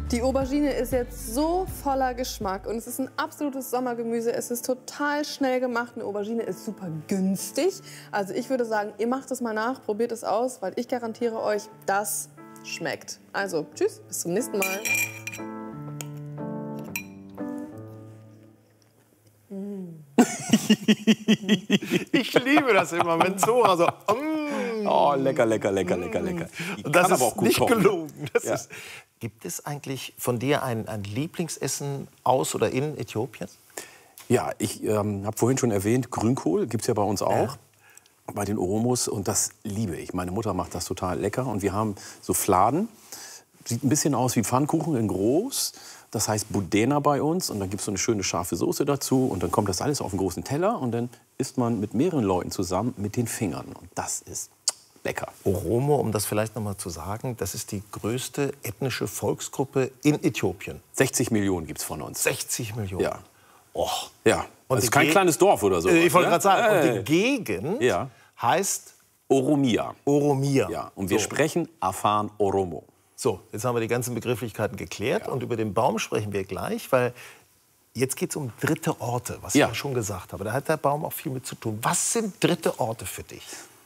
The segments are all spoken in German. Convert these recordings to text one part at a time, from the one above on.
Die Aubergine ist jetzt so voller Geschmack und es ist ein absolutes Sommergemüse. Es ist total schnell gemacht. Eine Aubergine ist super günstig. Also ich würde sagen, ihr macht es mal nach, probiert es aus, weil ich garantiere euch, das schmeckt. Also tschüss, bis zum nächsten Mal. Ich liebe das immer, wenn Zora so... Oh, lecker, lecker, lecker, lecker, lecker. Und das kann ist aber auch gut nicht kochen. gelogen. Das Ja. ist, gibt es eigentlich von dir ein Lieblingsessen aus oder in Äthiopien? Ja, ich habe vorhin schon erwähnt, Grünkohl gibt es ja bei uns auch. Ja. Bei den Oromos, und das liebe ich. Meine Mutter macht das total lecker. Und wir haben so Fladen, sieht ein bisschen aus wie Pfannkuchen in groß. Das heißt Budena bei uns. Und dann gibt es so eine schöne scharfe Soße dazu. Und dann kommt das alles auf einen großen Teller. Und dann isst man mit mehreren Leuten zusammen mit den Fingern. Und das ist lecker. Oromo, um das vielleicht noch mal zu sagen, das ist die größte ethnische Volksgruppe in Äthiopien. 60 Millionen gibt es von uns. 60 Millionen. Ja. Oh. Ja. Und Das die ist kein Ge- kleines Dorf oder so. Ich wollte gerade sagen, und die Gegend Ja. heißt Oromia. Oromia. Ja. Und wir So. sprechen Afan Oromo. So, jetzt haben wir die ganzen Begrifflichkeiten geklärt und über den Baum sprechen wir gleich, weil jetzt geht es um dritte Orte, was ich Ja. ja schon gesagt habe. Da hat der Baum auch viel mit zu tun. Was sind dritte Orte für dich?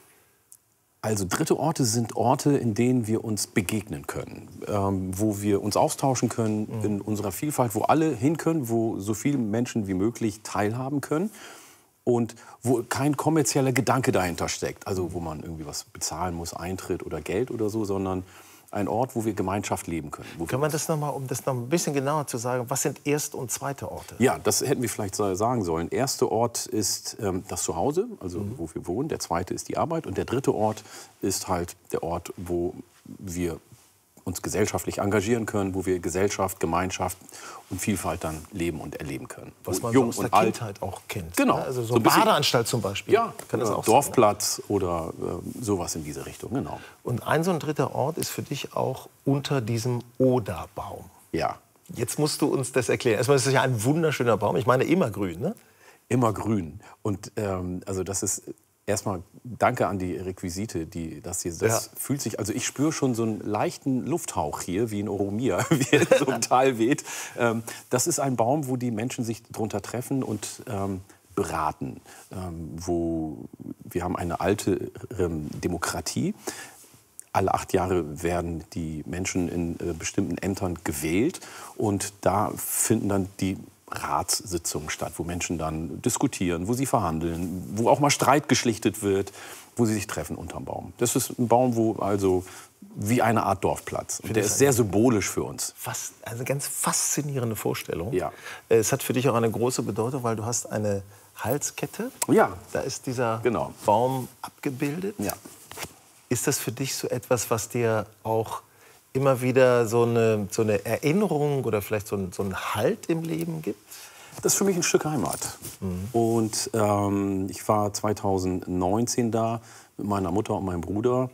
Also dritte Orte sind Orte, in denen wir uns begegnen können, wo wir uns austauschen können in unserer Vielfalt, wo alle hin können, wo so viele Menschen wie möglich teilhaben können und wo kein kommerzieller Gedanke dahinter steckt, also wo man irgendwie was bezahlen muss, Eintritt oder Geld oder so, sondern ein Ort, wo wir Gemeinschaft leben können. Können wir das noch mal, um das noch ein bisschen genauer zu sagen, was sind erste und zweite Orte? Ja, das hätten wir vielleicht sagen sollen. Der erste Ort ist das Zuhause, also wo wir wohnen. Der zweite ist die Arbeit. Und der dritte Ort ist halt der Ort, wo wir uns gesellschaftlich engagieren können, wo wir Gesellschaft, Gemeinschaft und Vielfalt dann leben und erleben können. Was Wo man jung so aus und der alt. Kindheit auch kennt. Genau. Ne? Also so So ein bisschen- Badeanstalt zum Beispiel. Ja, kann das auch sein, Dorfplatz oder sowas in diese Richtung, genau. ne? Und ein so ein dritter Ort ist für dich auch unter diesem Oderbaum. Ja, Jetzt musst du uns das erklären. Erstmal ist es ja ein wunderschöner Baum. Ich meine, immer grün, ne? immer grün. Und also das ist erstmal danke an die Requisite, das fühlt sich, also ich spüre schon so einen leichten Lufthauch hier, wie in Oromia, wie in so einem Tal weht. Das ist ein Baum, wo die Menschen sich drunter treffen und beraten. Wir haben eine alte Demokratie. Alle 8 Jahre werden die Menschen in bestimmten Ämtern gewählt und da finden dann die Ratssitzungen statt, wo Menschen dann diskutieren, wo sie verhandeln, wo auch mal Streit geschlichtet wird, wo sie sich treffen unterm Baum. Das ist ein Baum, wo also wie eine Art Dorfplatz. Und der ist sehr symbolisch für uns. Fast, also eine ganz faszinierende Vorstellung. Ja. Es hat für dich auch eine große Bedeutung, weil du hast eine Halskette. Ja. Da ist dieser Genau. Baum abgebildet. Ja. Ist das für dich so etwas, was dir auch immer wieder so eine Erinnerung oder vielleicht so einen Halt im Leben gibt? Das ist für mich ein Stück Heimat. Und ich war 2019 da mit meiner Mutter und meinem Bruder.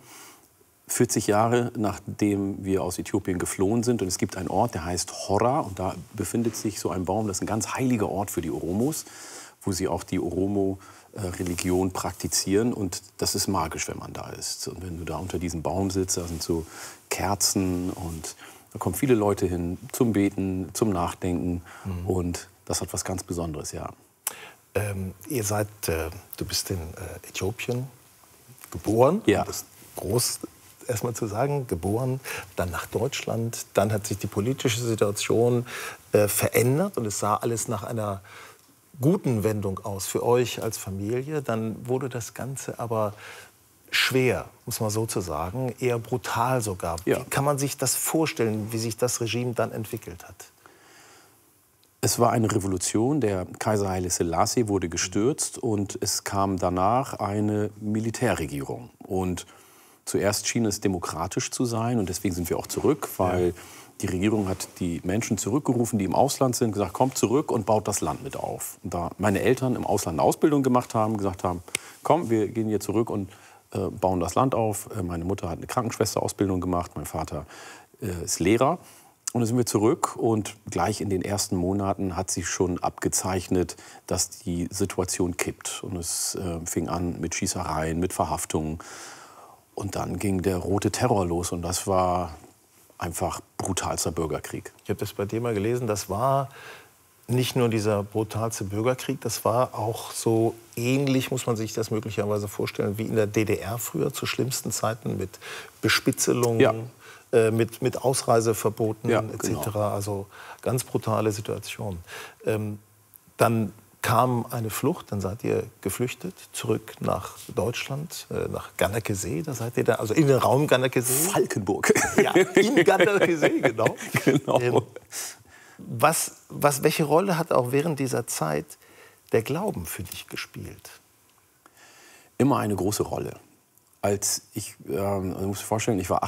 40 Jahre nachdem wir aus Äthiopien geflohen sind. Und es gibt einen Ort, der heißt Horra. Und da befindet sich so ein Baum, das ist ein ganz heiliger Ort für die Oromos, wo sie auch die Oromo-Religion praktizieren. Und das ist magisch, wenn man da ist. Und wenn du da unter diesem Baum sitzt, da sind so Kerzen und da kommen viele Leute hin zum Beten, zum Nachdenken. Und das hat was ganz Besonderes, ja. Ihr seid, du bist in Äthiopien geboren. Ja. Das ist groß, erstmal zu sagen, geboren, dann nach Deutschland. Dann hat sich die politische Situation verändert und es sah alles nach einer guten Wendung aus für euch als Familie. Dann wurde das Ganze aber schwer, muss man so zu sagen, eher brutal sogar. Ja. Wie kann man sich das vorstellen, wie sich das Regime dann entwickelt hat? Es war eine Revolution. Der Kaiser Haile Selassie wurde gestürzt und es kam danach eine Militärregierung. Und zuerst schien es demokratisch zu sein und deswegen sind wir auch zurück, weil die Regierung hat die Menschen zurückgerufen, die im Ausland sind, gesagt, kommt zurück und baut das Land mit auf. Und da meine Eltern im Ausland eine Ausbildung gemacht haben, gesagt haben, komm, wir gehen hier zurück und bauen das Land auf. Meine Mutter hat eine Krankenschwesterausbildung gemacht, mein Vater ist Lehrer. Und dann sind wir zurück und gleich in den ersten Monaten hat sich schon abgezeichnet, dass die Situation kippt. Und es fing an mit Schießereien, mit Verhaftungen. Und dann ging der rote Terror los und das war einfach brutalster Bürgerkrieg. Ich habe das bei dir mal gelesen, das war nicht nur dieser brutalste Bürgerkrieg, das war auch so ähnlich, muss man sich das möglicherweise vorstellen, wie in der DDR früher zu schlimmsten Zeiten mit Bespitzelungen, Ja. mit Ausreiseverboten Ja, etc. genau. Also ganz brutale Situation. Dann kam eine Flucht, dann seid ihr geflüchtet, zurück nach Deutschland, nach Gannekesee, da seid ihr da, also in den Raum Gannekesee. Falkenburg. Ja, in Gannekesee, genau. Genau. Welche Rolle hat auch während dieser Zeit der Glauben für dich gespielt? Immer eine große Rolle. Du musst dir vorstellen, ich war